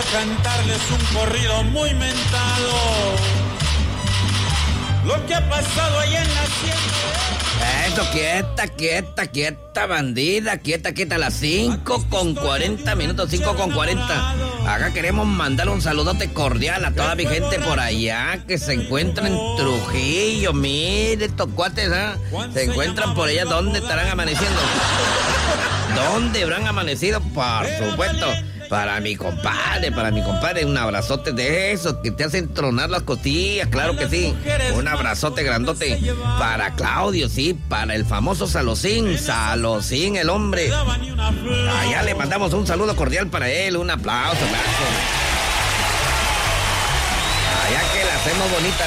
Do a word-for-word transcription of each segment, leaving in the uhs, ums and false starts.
cantarles un corrido muy mentado. Lo que ha pasado allá en la sierra. Eso, quieta, quieta, quieta, bandida, quieta, quieta, a las cinco con cuarenta minutos, cinco con cuarenta. Acá queremos mandar un saludote cordial a toda mi gente por allá que se encuentran en Trujillo. Mire, estos cuates, ¿eh? Se encuentran por allá. ¿Dónde estarán amaneciendo? ¿Dónde habrán amanecido? Por supuesto. Para mi compadre, para mi compadre, un abrazote de esos que te hacen tronar las costillas, claro que sí. Un abrazote grandote para Claudio, sí, para el famoso Salosín, Salosín, el hombre. Allá le mandamos un saludo cordial para él, un aplauso, abrazo. Allá que la hacemos bonita.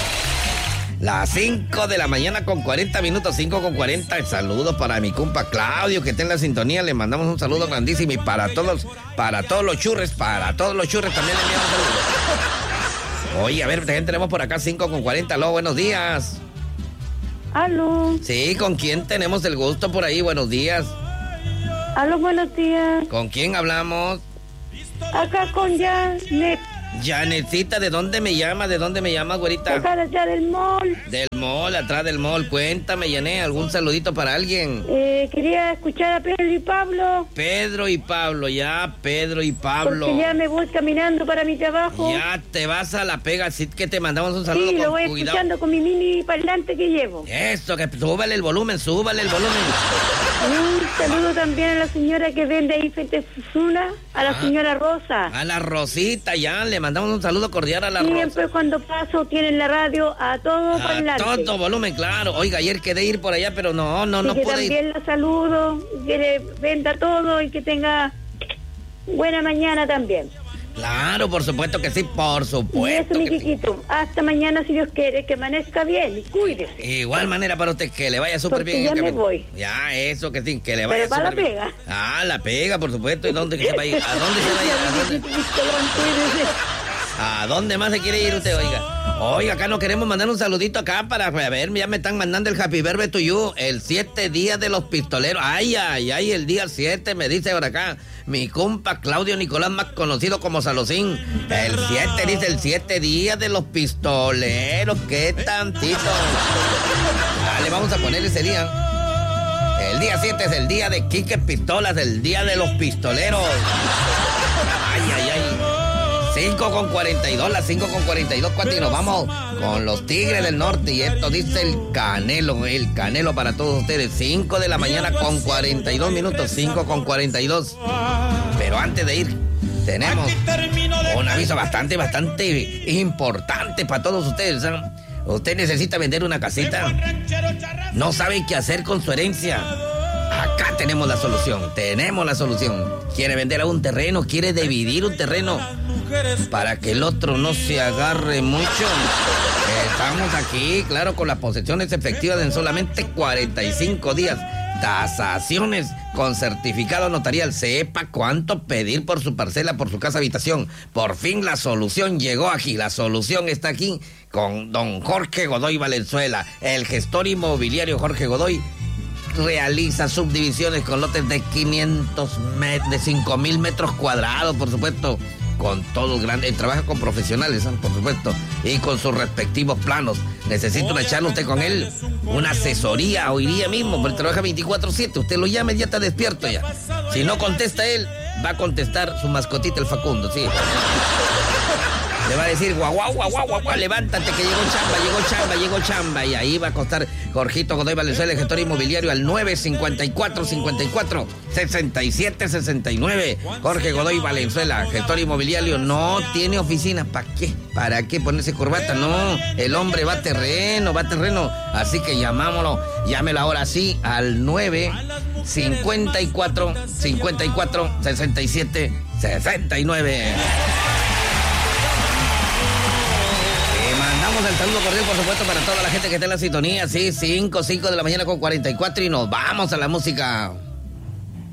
Las cinco de la mañana con cuarenta minutos, cinco con cuarenta. El saludo para mi compa Claudio, que está en la sintonía. Le mandamos un saludo grandísimo. Y para todos, para todos los churres, para todos los churres también le enviamos saludos. Oye, a ver, ¿quién tenemos por acá? cinco con cuarenta. Aló, buenos días. Aló. Sí, ¿con quién tenemos el gusto por ahí? Buenos días. Aló, buenos días. ¿Con quién hablamos? Acá con Janet. Janetcita, ¿de dónde me llama? ¿De dónde me llama, güerita? Acá allá del mall. Del mall, atrás del mall. Cuéntame, Janet, ¿algún saludito para alguien? Eh, quería escuchar a Pedro y Pablo. Pedro y Pablo, ya, Pedro y Pablo. Porque ya me voy caminando para mi trabajo. Ya te vas a la pega, así que te mandamos un saludo. Sí, con lo voy cuidado. escuchando con mi mini parlante que llevo. Eso, que súbale el volumen, súbale el volumen. Un saludo también a la señora que vende ahí frente a Susuna, a la ah, señora Rosa. A la Rosita, ya, le mandamos un saludo cordial a la Rosa. Siempre cuando paso tienen la radio a todo parlante. A todo volumen, claro. Oiga, ayer quedé ir por allá, pero no, no, y no que pude ir. también la saludo, que le venda todo y que tenga buena mañana también. Claro, por supuesto que sí, por Y supuesto. eso, mi que sí. Quiquito. Hasta mañana, si Dios quiere, que amanezca bien y cuídese. Igual manera para usted, que le vaya súper Porque bien. ya en el me camino. voy. Ya, eso que sí, que le vaya Pero para la súper bien. pega. Ah, la pega, por supuesto. ¿Y dónde se va a ir? ¿A dónde se va a ir? ¿A dónde? Cuídese. ¿A dónde más se quiere ir usted, oiga? Oiga, acá nos queremos mandar un saludito acá para, a ver, ya me están mandando el Happy Birthday to you, el siete días de los pistoleros. Ay, ay, ay, el día siete, me dice por acá, mi compa Claudio Nicolás, más conocido como Salosín. El siete, dice, el siete días de los pistoleros, qué tantito. Dale, vamos a poner ese día. El día siete es el día de Quique Pistolas, el día de los pistoleros. Ay, ay, ay. cinco con cuarenta y dos, las cinco con cuarenta y dos, cuatro, y nos vamos con los Tigres del Norte. Y esto dice el Canelo, el Canelo para todos ustedes. cinco de la mañana con cuarenta y dos minutos, cinco con cuarenta y dos. Pero antes de ir, tenemos un aviso bastante, bastante importante para todos ustedes, ¿eh? Usted necesita vender una casita, no sabe qué hacer con su herencia. Acá tenemos la solución, tenemos la solución. ¿Quiere vender a un terreno? ¿Quiere dividir un terreno para que el otro no se agarre mucho? Estamos aquí, claro, con las posesiones efectivas en solamente cuarenta y cinco días. Tasaciones con certificado notarial. Sepa cuánto pedir por su parcela, por su casa habitación. Por fin la solución llegó aquí. La solución está aquí con don Jorge Godoy Valenzuela, el gestor inmobiliario Jorge Godoy. Realiza subdivisiones con lotes de quinientos metros, de cinco mil metros cuadrados, por supuesto, con todos grandes. Trabaja con profesionales, ¿eh? Por supuesto, y con sus respectivos planos. Necesita una charla usted con él, una asesoría hoy día mismo, porque trabaja veinticuatro siete. Usted lo llama y ya está despierto ya. Si no contesta él, va a contestar su mascotita, el Facundo, sí. Le va a decir, guau, guau, guau, guau, guau, levántate que llegó chamba, llegó chamba, llegó chamba. Y ahí va a costar Jorgito Godoy Valenzuela, el gestor inmobiliario, al nueve cincuenta y cuatro, cincuenta y cuatro, sesenta y siete, sesenta y nueve. Jorge Godoy Valenzuela, gestor inmobiliario, no tiene oficina. ¿Para qué? ¿Para qué ponerse corbata? No, el hombre va a terreno, va a terreno. Así que llamámoslo, llámelo ahora sí al nueve cincuenta y cuatro, cincuenta y cuatro, sesenta y siete, sesenta y nueve. Mandamos el saludo cordial, por supuesto, para toda la gente que está en la sintonía. Sí, cinco, cinco de la mañana con cuarenta y cuatro, y nos vamos a la música.